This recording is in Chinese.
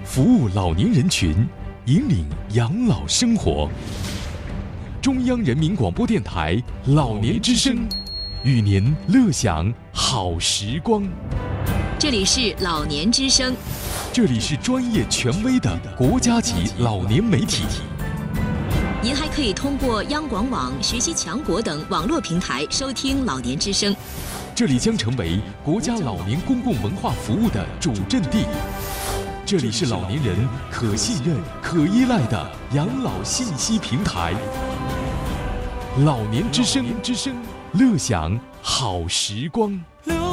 服务老年人群，引领养老生活。中央人民广播电台老年之声，与您乐享好时光。 这里是老年之声， 这里是专业权威的国家级老年媒体。 您还可以通过央广网、学习强国等网络平台收听老年之声。 这里将成为国家老年公共文化服务的主阵地。这里是老年人可信任、可依赖的养老信息平台。老年之声，乐享好时光。